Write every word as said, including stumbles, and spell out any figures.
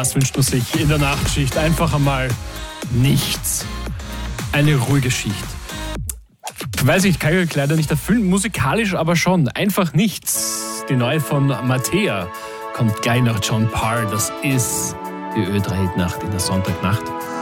Das wünscht man sich in der Nachtschicht. Einfach einmal nichts. Eine ruhige Schicht. Weiß ich, kann ich leider nicht erfüllen, musikalisch aber schon. Einfach nichts. Die neue von Mattea kommt gleich nach John Parr. Das ist die Ö drei Hit Nacht in der Sonntagnacht.